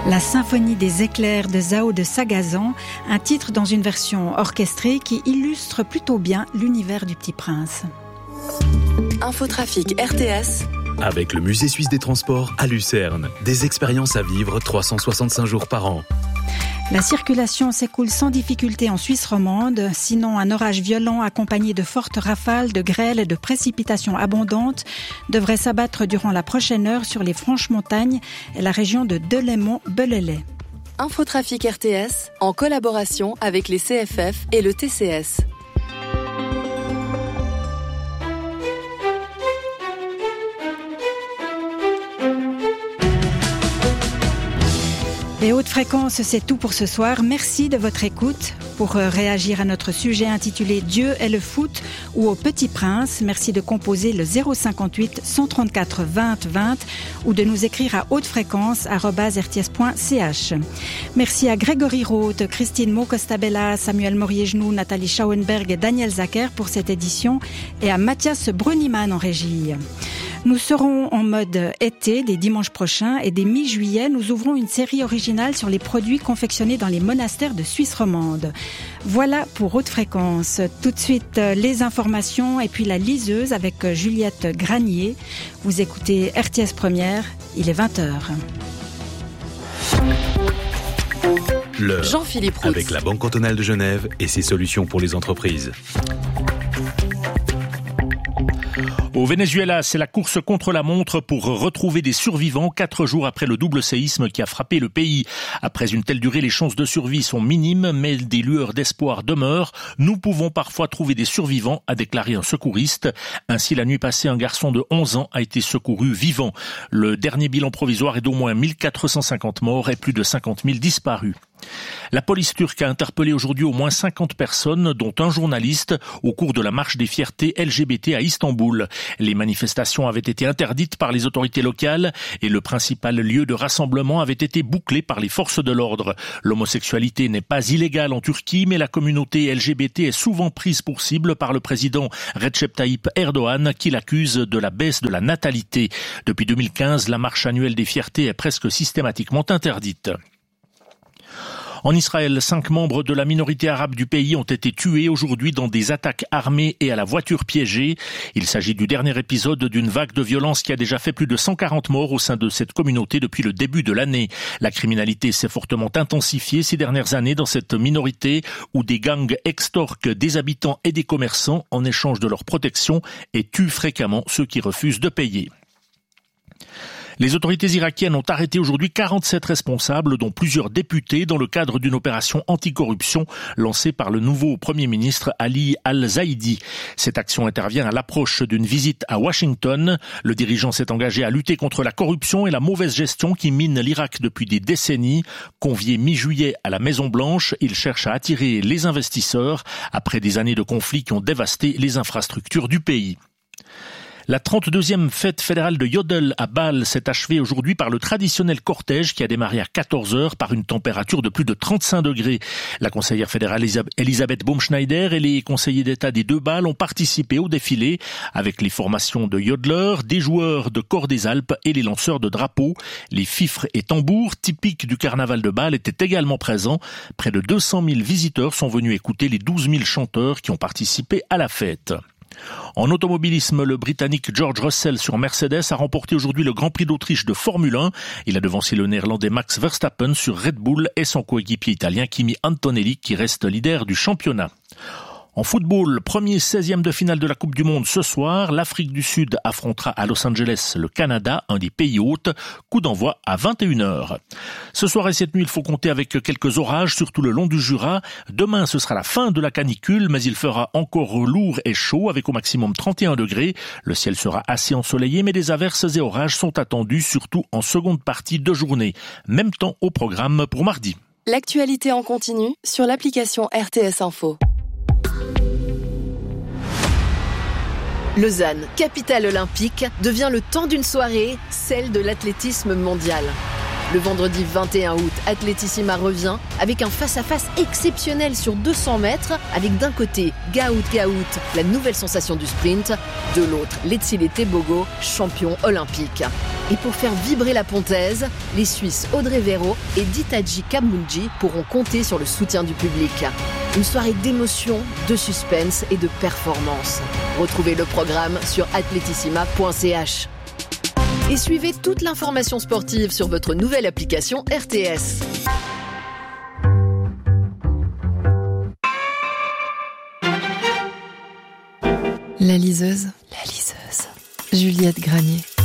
La symphonie des éclairs de Zao de Sagazan, un titre dans une version orchestrée qui illustre plutôt bien l'univers du Petit Prince. Infotrafic RTS avec le Musée suisse des transports à Lucerne. Des expériences à vivre 365 jours par an. La circulation s'écoule sans difficulté en Suisse romande, sinon un orage violent accompagné de fortes rafales, de grêles et de précipitations abondantes devrait s'abattre durant la prochaine heure sur les Franches Montagnes et la région de Delémont-Bellelay. Infotrafic RTS en collaboration avec les CFF et le TCS. Et haute fréquence, c'est tout pour ce soir. Merci de votre écoute. Pour réagir à notre sujet intitulé Dieu est le foot ou au Petit Prince, merci de composer le 058 134 20 20 ou de nous écrire à hautefréquence@rts.ch. Merci à Grégory Roth, Christine Mo-Costabella, Samuel Morier-Genoux, Nathalie Schauenberg et Daniel Zacher pour cette édition et à Mathias Bruniman en régie. Nous serons en mode été dès dimanche prochain et dès mi-juillet, nous ouvrons une série originale sur les produits confectionnés dans les monastères de Suisse romande. Voilà pour Haute Fréquence. Tout de suite, les informations et puis la liseuse avec Juliette Granier. Vous écoutez RTS Première, il est 20h. L'heure Jean-Philippe Roux avec la Banque cantonale de Genève et ses solutions pour les entreprises. Au Venezuela, c'est la course contre la montre pour retrouver des survivants 4 jours après le double séisme qui a frappé le pays. Après une telle durée, les chances de survie sont minimes, mais des lueurs d'espoir demeurent. Nous pouvons parfois trouver des survivants, a déclaré un secouriste. Ainsi, la nuit passée, un garçon de 11 ans a été secouru vivant. Le dernier bilan provisoire est d'au moins 1450 morts et plus de 50 000 disparus. La police turque a interpellé aujourd'hui au moins 50 personnes, dont un journaliste, au cours de la marche des fiertés LGBT à Istanbul. Les manifestations avaient été interdites par les autorités locales et le principal lieu de rassemblement avait été bouclé par les forces de l'ordre. L'homosexualité n'est pas illégale en Turquie, mais la communauté LGBT est souvent prise pour cible par le président Recep Tayyip Erdogan, qui l'accuse de la baisse de la natalité. Depuis 2015, la marche annuelle des fiertés est presque systématiquement interdite. En Israël, 5 membres de la minorité arabe du pays ont été tués aujourd'hui dans des attaques armées et à la voiture piégée. Il s'agit du dernier épisode d'une vague de violence qui a déjà fait plus de 140 morts au sein de cette communauté depuis le début de l'année. La criminalité s'est fortement intensifiée ces dernières années dans cette minorité où des gangs extorquent des habitants et des commerçants en échange de leur protection et tuent fréquemment ceux qui refusent de payer. Les autorités irakiennes ont arrêté aujourd'hui 47 responsables, dont plusieurs députés, dans le cadre d'une opération anticorruption lancée par le nouveau Premier ministre Ali Al-Zaidi. Cette action intervient à l'approche d'une visite à Washington. Le dirigeant s'est engagé à lutter contre la corruption et la mauvaise gestion qui minent l'Irak depuis des décennies. Convié mi-juillet à la Maison-Blanche, il cherche à attirer les investisseurs après des années de conflits qui ont dévasté les infrastructures du pays. La 32e fête fédérale de Yodel à Bâle s'est achevée aujourd'hui par le traditionnel cortège qui a démarré à 14h par une température de plus de 35 degrés. La conseillère fédérale Elisabeth Baumschneider et les conseillers d'État des 2 Bâles ont participé au défilé avec les formations de yodeleurs, des joueurs de corps des Alpes et les lanceurs de drapeaux. Les fifres et tambours typiques du carnaval de Bâle étaient également présents. Près de 200 000 visiteurs sont venus écouter les 12 000 chanteurs qui ont participé à la fête. En automobilisme, le Britannique George Russell sur Mercedes a remporté aujourd'hui le Grand Prix d'Autriche de Formule 1. Il a devancé le Néerlandais Max Verstappen sur Red Bull et son coéquipier italien Kimi Antonelli qui reste leader du championnat. En football, premier 16e de finale de la Coupe du Monde ce soir, l'Afrique du Sud affrontera à Los Angeles le Canada, un des pays hôtes. Coup d'envoi à 21h. Ce soir et cette nuit, il faut compter avec quelques orages, surtout le long du Jura. Demain, ce sera la fin de la canicule, mais il fera encore lourd et chaud avec au maximum 31 degrés. Le ciel sera assez ensoleillé, mais des averses et orages sont attendus, surtout en seconde partie de journée. Même temps au programme pour mardi. L'actualité en continu sur l'application RTS Info. Lausanne, capitale olympique, devient le temps d'une soirée, celle de l'athlétisme mondial. Le vendredi 21 août, Atletissima revient avec un face-à-face exceptionnel sur 200 mètres, avec d'un côté Gaout, la nouvelle sensation du sprint, de l'autre Letsile Tebogo, champion olympique. Et pour faire vibrer la pontaise, les Suisses Audrey Véro et Ditaji Kamunji pourront compter sur le soutien du public. Une soirée d'émotion, de suspense et de performance. Retrouvez le programme sur atletissima.ch. Et suivez toute l'information sportive sur votre nouvelle application RTS. La liseuse. Juliette Granier.